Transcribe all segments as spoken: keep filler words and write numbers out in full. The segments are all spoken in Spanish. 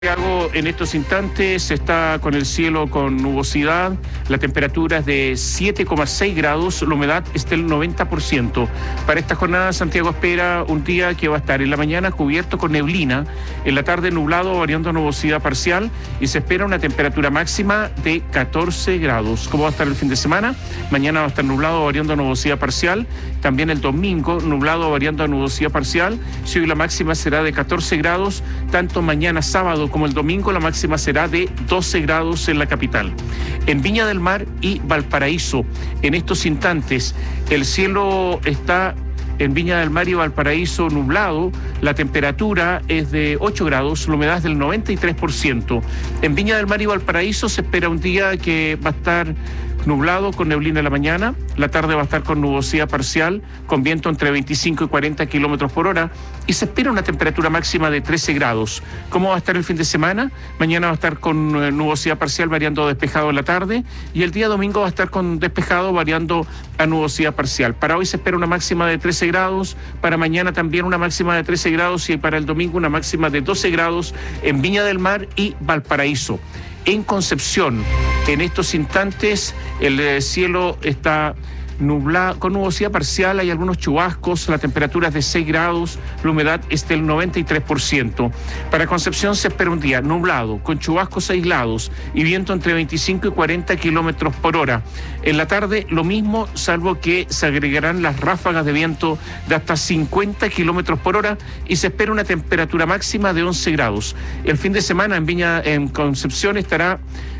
Santiago en estos instantes está con el cielo con nubosidad, la temperatura es de siete coma seis grados, la humedad es del noventa por ciento. Para esta jornada Santiago espera un día que va a estar en la mañana cubierto con neblina, en la tarde nublado variando a nubosidad parcial y se espera una temperatura máxima de catorce grados. ¿Cómo va a estar el fin de semana? Mañana va a estar nublado variando a nubosidad parcial, también el domingo nublado variando a nubosidad parcial, si hoy la máxima será de catorce grados, tanto mañana sábado como el domingo la máxima será de doce grados en la capital. En Viña del Mar y Valparaíso, en estos instantes, el cielo está en Viña del Mar y Valparaíso nublado, la temperatura es de ocho grados, la humedad es del noventa y tres por ciento. En Viña del Mar y Valparaíso se espera un día que va a estar nublado con neblina en la mañana, la tarde va a estar con nubosidad parcial, con viento entre veinticinco y cuarenta kilómetros por hora y se espera una temperatura máxima de trece grados. ¿Cómo va a estar el fin de semana? Mañana va a estar con eh, nubosidad parcial variando a despejado en la tarde y el día domingo va a estar con despejado variando a nubosidad parcial. Para hoy se espera una máxima de trece grados, para mañana también una máxima de trece grados y para el domingo una máxima de doce grados en Viña del Mar y Valparaíso. En Concepción, en estos instantes, el cielo está nublado, con nubosidad parcial, hay algunos chubascos, la temperatura es de seis grados, la humedad es del noventa y tres por ciento. Para Concepción se espera un día nublado, con chubascos aislados y viento entre veinticinco y cuarenta kilómetros por hora. En la tarde lo mismo, salvo que se agregarán las ráfagas de viento de hasta cincuenta kilómetros por hora y se espera una temperatura máxima de once grados. El fin de semana en Viña, en Concepción, estará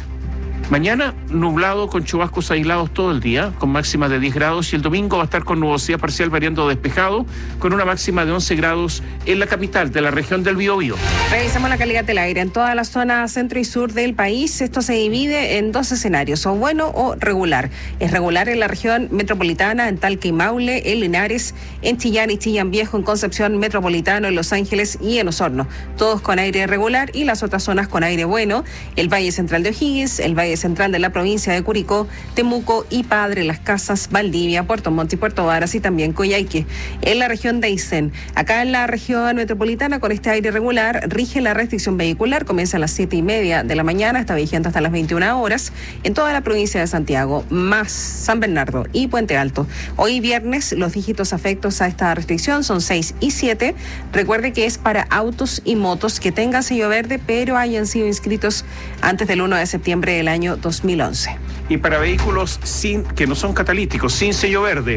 mañana nublado con chubascos aislados todo el día, con máxima de diez grados, y el domingo va a estar con nubosidad parcial variando despejado, con una máxima de once grados en la capital de la región del Biobío. Revisamos la calidad del aire en toda la zona centro y sur del país. Esto se divide en dos escenarios, o bueno o regular. Es regular en la región metropolitana, en Talca y Maule, en Linares, en Chillán y Chillán Viejo, en Concepción Metropolitano, en Los Ángeles y en Osorno. Todos con aire regular y las otras zonas con aire bueno. El Valle Central de O'Higgins, el Valle Central de la provincia de Curicó, Temuco y Padre Las Casas, Valdivia, Puerto Montt y Puerto Varas y también Coyhaique. En la región de Aysén, acá en la región metropolitana con este aire regular rige la restricción vehicular, comienza a las siete y media de la mañana, está vigente hasta las veintiuna horas en toda la provincia de Santiago, más San Bernardo y Puente Alto. Hoy viernes los dígitos afectos a esta restricción son seis y siete. Recuerde que es para autos y motos que tengan sello verde pero hayan sido inscritos antes del uno de septiembre del año dos mil once. Y para vehículos sin que no son catalíticos, sin sello verde,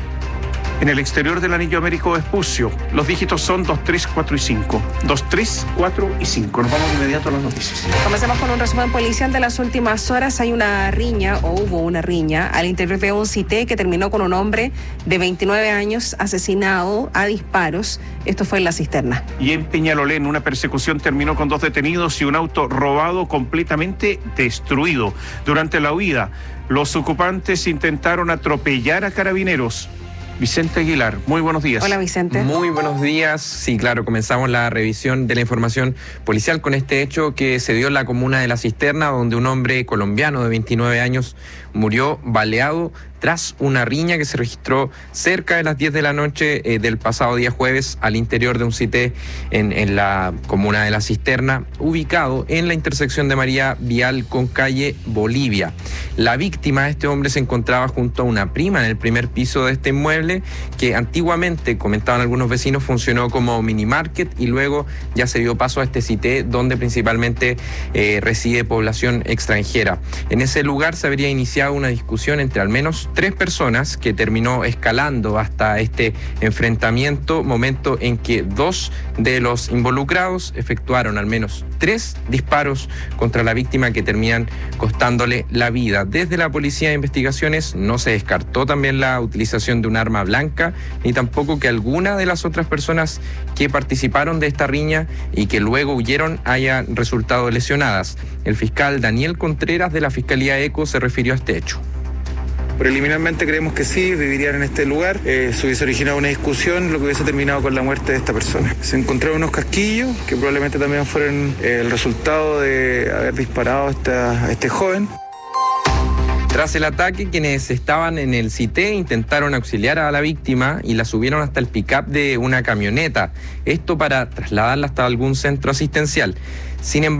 en el exterior del anillo Américo Vespucio, los dígitos son dos, tres, cuatro y cinco. dos, tres, cuatro y cinco. Nos vamos de inmediato a las noticias. Comencemos con un resumen policial de las últimas horas. Hay una riña, o hubo una riña, al interior de un CITE que terminó con un hombre de veintinueve años asesinado a disparos. Esto fue en La Cisterna. Y en Peñalolén, una persecución terminó con dos detenidos y un auto robado completamente destruido. Durante la huida, los ocupantes intentaron atropellar a carabineros. Vicente Aguilar, muy buenos días. Hola, Vicente. Muy buenos días. Sí, claro, comenzamos la revisión de la información policial con este hecho que se dio en la comuna de La Cisterna, donde un hombre colombiano de veintinueve años murió baleado tras una riña que se registró cerca de las diez de la noche eh, del pasado día jueves al interior de un CITE en, en la comuna de La Cisterna, ubicado en la intersección de María Vial con calle Bolivia. La víctima, este hombre, se encontraba junto a una prima en el primer piso de este inmueble que antiguamente, comentaban algunos vecinos, funcionó como mini market y luego ya se dio paso a este CITE donde principalmente eh, reside población extranjera. En ese lugar se habría iniciado una discusión entre al menos tres personas que terminó escalando hasta este enfrentamiento, momento en que dos de los involucrados efectuaron al menos tres disparos contra la víctima que terminan costándole la vida. Desde la Policía de Investigaciones no se descartó también la utilización de un arma blanca, ni tampoco que alguna de las otras personas que participaron de esta riña y que luego huyeron hayan resultado lesionadas. El fiscal Daniel Contreras de la Fiscalía ECO se refirió a este hecho. Preliminarmente creemos que sí, vivirían en este lugar. Eh, se hubiese originado una discusión, lo que hubiese terminado con la muerte de esta persona. Se encontraron unos casquillos que probablemente también fueron eh, el resultado de haber disparado a, esta, a este joven. Tras el ataque, quienes estaban en el CITE intentaron auxiliar a la víctima y la subieron hasta el pick-up de una camioneta. Esto para trasladarla hasta algún centro asistencial. Sin embargo,